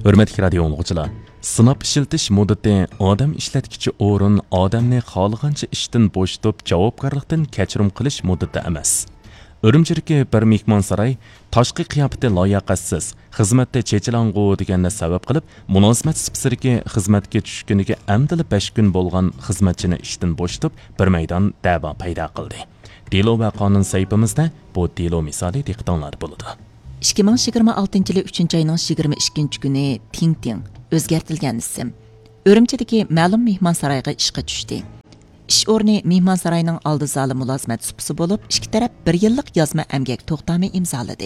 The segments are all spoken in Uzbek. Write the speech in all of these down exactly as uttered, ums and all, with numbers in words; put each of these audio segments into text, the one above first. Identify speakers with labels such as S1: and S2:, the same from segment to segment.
S1: Hürmetli radio oğucular, sınap işletiş muddeti adam işletkichi o'rin odamni xohlagancha ishdan bo'shatib javobgarlikdan kechirim qilish muddati emas. Urumchidagi bir mehmonsaroy tashqi qiyofati loyaqatsiz, xizmatda chechilang'u deganni sabab qilib, munosabat sifsirga xizmatga tushganiga amdili besh kun bo'lgan xizmatchini ishdan bo'shatib, bir maydon da'vo paydo qildi. Delo va qonun saytimizda bu delo misoli diqqatinglar bo'ladi.
S2: ikki ming yigirma oltinchi yili uchinchi oyning yigirma ikkinchi kuni Ting Ting o'zgartirilgan ism Urumchidagi ma'lum mehmonsaroyga ishga tushdi. Ish o'rni mehmonsaroyning oldi zali mulozimat supisi bo'lib, ikki taraf bir yillik yozma emgak to'xtami imzoladi.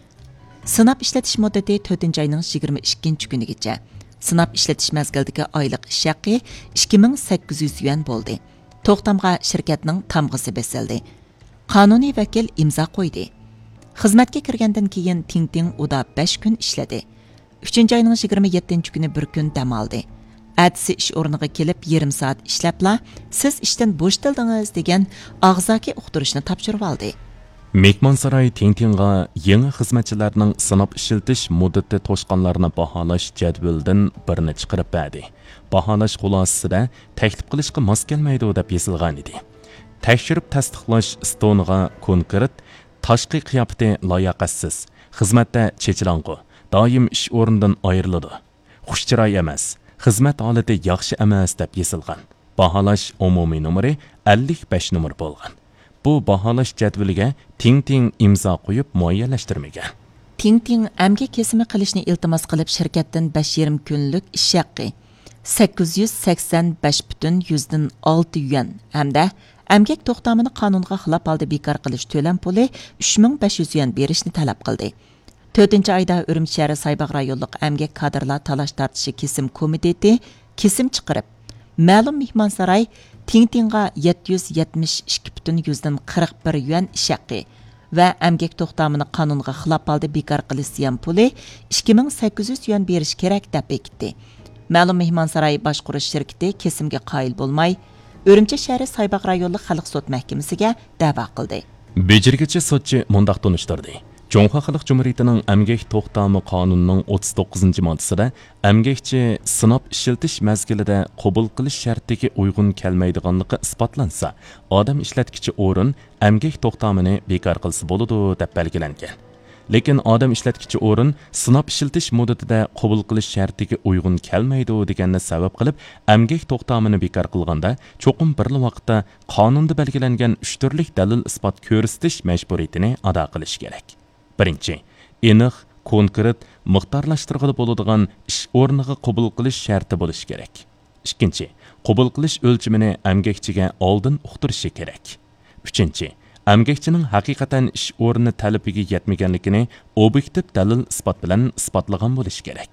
S2: Sinab ishlatish muddati to'rtinchi oyning yigirma ikkinchi kunigacha. Sinab ishlatish mazgildagi oylik ish haqi ikki ming sakkiz yuz yuan bo'ldi. To'xtamga shirkatning tamg'isi besildi. Qonuniy vakil imzo qo'ydi. Xizmatga kirgandan keyin Ting Ting uda besh kun ishladi. uchinchi oyning yigirma yettinchi kuni bir kun dam oldi. Atsi ish o'rniga kelib yarim soat ishlabla, siz ishdan bo'shatildingiz degan og'zaki uqtirishni topshirib oldi.
S1: Mehmonsaroy Ting Tingga yangi xizmatchilarning sinab ishiltish muddati to'shqanlarini baholash jadvalidan birini chiqarib berdi. Baholash xulosasida taklif qilishga mos kelmaydi deb yozilgan edi. Tekshirib tasdiqlash stoniga konkret tashqi qiyofati loyaqatsiz, xizmatda chechilang'u, doim ish o'rnidan ayriladi. Xushchiroy emas, xizmat holati yaxshi emas deb yozilgan. Baholash umumiy numeri ellik besh numar bo'lgan. Bu baholash jadvaliga Ting Ting imzo qo'yib muayyanlashtirmagan.
S2: Ting Ting amgak kesimi qilishni iltimos qilib shirkatdan besh yarim kunlik ish haqi sakkiz yuz sakson besh butun yuzdan olti yuan hamda amgak to'xtamini qonunga xilof holda bekor qilish to'lam puli uch ming besh yuz yuan berishni talab qildi. to'rtinchi oyda Urumchi shahri Saybaq rayonlik amgak kadrlar talash tortishi kesim komiteti kesim chiqarib, ma'lum mehmonsaroy Ting Tingga yetti yuz yetmish ikki butun yuzdan qirq bir yuan ish haqi va amgak to'xtamini qonunga xilof holda bekor qilish ziyon puli ikki ming sakkiz yuz yuan berish kerak deb bekitdi. Ma'lum mehmonsaroy boshqarish shirkati kesimga qoyil bo'lmay, Urumchi shahri Saybaq rayonlik xalq sud mahkamasiga da'vo qildi.
S1: Bejirgichi sudchi mundaq tunishtirdi. Jonqa Xalq Cumhuriyetining Amgak to'xtami qonunining o'ttiz to'qqizinchi moddasida amgakchi sinab ishiltish mazgilida qabul qilish shartiga uyg'un kelmaydiganligi isbotlansa, odam ishlatkichi o'rin amgak to'xtamini bekor qilsa bo'ladi deb belgilangan. Lekin odam ishlatkichi o'rin sinab ishiltish muddatida qabul qilish shartiga uyg'un kelmaydi deganni sabab qilib, amgak to'xtamini bekor qilganda cho'qim bir vaqtda qonunda belgilangan uch turlik dalil isbot ko'rsatish majburiyatini ado qilish kerak. Birinchi, aniq, konkret, miqdorlashtirg'ili bo'ladigan ish o'rniga qabul qilish sharti bo'lishi kerak. Ikkinchi, qabul qilish o'lchimini amgakchiga oldin uqtirishi kerak. Uchinchi, amgakchining haqiqatan ish o'rni talabiga yetmaganligini obyektiv dalil isbot bilan isbotlagan bo'lishi kerak.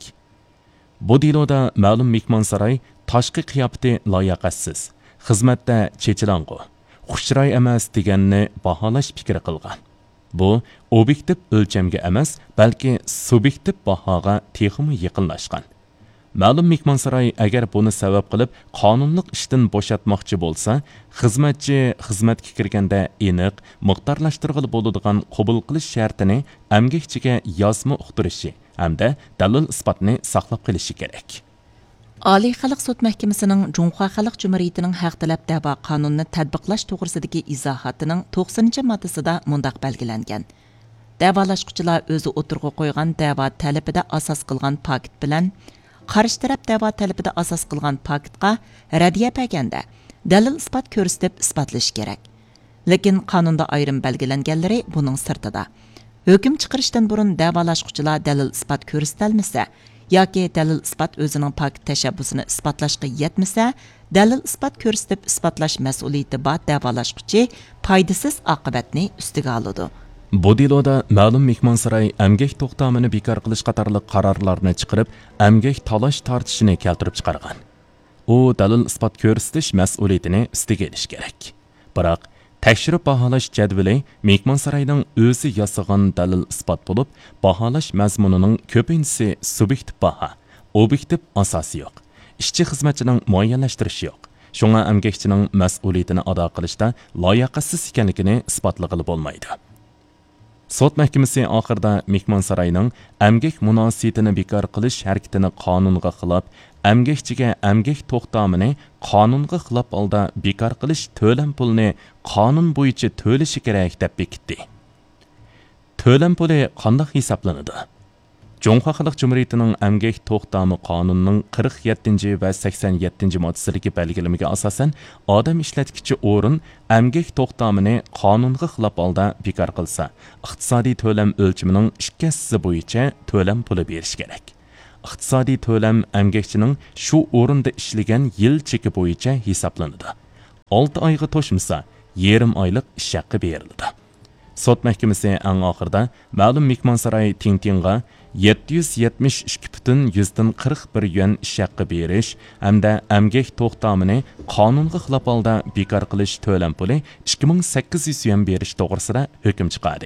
S1: Bu deloda ma'lum mehmonsaroy tashqi qiyofati loyaqatsiz, xizmatda chechilang'u, xushchiroy emas deganni baholash fikri qilgan. Bu obyektiv o'lchamga emas, balki subyektiv bahoga texmi yaqinlashgan. Ma'lum mehmonsaroy agar buni sabab qilib qonunliq ishdan bo'shatmoqchi bo'lsa, xizmatchi xizmatga kirganda aniq, miqdorlashtirg'ili bo'ladigan qabul qilish shartini amgakchiga yozma uqtirishi hamda dalil isbotni saqlab qilishi kerak.
S2: Oliy xalq sud mahkamasining Jonqa Xalq Cumhuriyetining haq talab da'vo qonunini tatbiqlash to'g'risidagi izohatining to'qsoninchi moddasida mundaq belgilangan. Davolashquchilar o'zi o'tirg'i qo'ygan da'vo talabida asos qilgan paket bilan qarshi taraf da'vo talabida asos qilgan paketga raddiya berganda dalil isbot ko'rsatib isbotlash kerak. Lekin qonunda ayrim belgilanganlari buning sirtida. Hukm chiqarishdan burun davolashquchilar dalil isbot ko'rsatilmasa yoki dalil isbot o'zining paket tashabbusini isbotlashga yetmasa, dalil isbot ko'rsatib isbotlash mas'uliyati bor davolashquchi foydasiz oqibatni ustiga oladi.
S1: Bu deloda ma'lum mehmonsaroy amgak to'xtamini bekor qilish qatorliq qarorlarni chiqarib, amgak talash tortishini keltirib chiqargan. U dalil isbot ko'rsatish mas'uliyatini ustiga olish kerak. Biroq tekshirib baholash jadvali mehmonsaroyning o'zi yasagan dalil isbot bo'lib, baholash mazmunining ko'pinchisi subyektiv baho, obyektiv asosi yo'q. Ishchi xizmatchining muayyanlashtirishi yo'q. Shunga amgakchining mas'uliyatini ado qilishda loyaqasiz ekanligini isbotlag'ili bo'lmaydi. Sot mahkamasi oxirida mehmonsaroyning amgak munosabətini bekor qilish harakatini qonunga xilof, amgakchiga amgak to'xtamini qonunga xilof holda bekor qilish to'lam pulini qonun bo'yicha to'lishi kerak deb bekitdi. To'lam puli qanday hisoblanadi? Жоңха Халық Cumhuriyetining Әмгек To'xtami qonunining qirq yettinchi va sakson yettinchi moddasidagi belgilamaga asosan odam ishlatkichi o'rin Әмгек To'xtamini qonunga xilof holda bekor qilsa, iqtisodiy to'lam o'lchamining ikki hissasi bo'yicha to'lam puli berish kerak. Iqtisodiy to'lam әмгекchining shu o'rinda ishlagan yil cheki bo'yicha hisoblanadi. olti oyga to'shmasa, yarim oylik ish haqqi beriladi. Sot mahkamasi eng oxirida ma'lum mehmonsaroy Tingtingga yetti yuz yetmish ikki butun yuzdan qirq bir yuan ish haqqi berish hamda amgak to'xtamini qonunga xilof holda bekor qilish to'lam puli ikki ming sakkiz yuz yuan berish to'g'risida hukm chiqardi.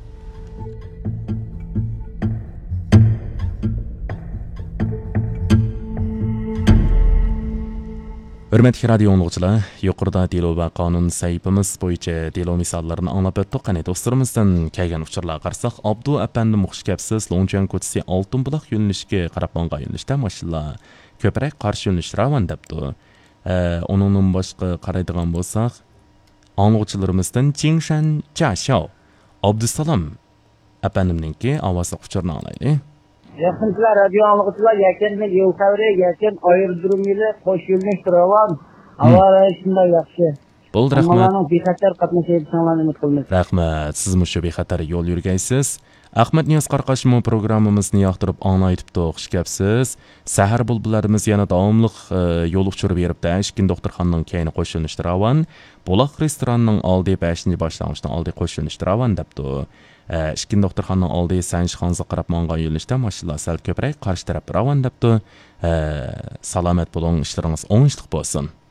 S1: Hürmetli radio anlıqçılar, yuqorida delo va qonun saytimiz bo'yicha delo misollarini anglab o'tdik. Qani do'stlarimizdan kelgan uchurlarga qarasak, Abdu apandi muxsh kapsiz Longjiang ko'chasi oltin buloq yo'nalishiga qarab monga yo'nalishda mashinalar ko'proq qarshi yo'nalish ravan debdi. Uningdan boshqa qaraydigan bo'lsak, anlıqçılarimizdan Jingshan Jiaxiao Abdusalom apandimninki ovozli uchurni anglaylik.
S3: Yaxınçılar, radyo anlıqçılar, yakınlık yol xəbəri, yakın ayırdırım ili, xoş yolunuz duravan, hava arayışında yaxşı.
S1: Bol rahmat.
S3: Amalarının bexatar qatnaşaydı sanlarını ümit qılmız.
S1: Rahmat, siz müşü bexatar yol yürgəysiz. Ahmet Niyaz Qarqashmu programımızını yaxtırıb anlaytıbdı, xoş gəpsiz. Səhər bulbularımız yana davamlıq e, yol uçurub yeribdə, işkin doktorxanının keyini qoşulunuşduravan, Bulaq restoranının aldı beşinci başlanmışdan aldı qoşulunuşduravan debdi. İşkin doktorxanının aldı Sanjiq xanızı qarab monga yo'nalishda mashinalar sal ko'proq qarshi taraf ravan debdi. Salomat bo'ling, ishlaringiz o'ngishli bo'lsin.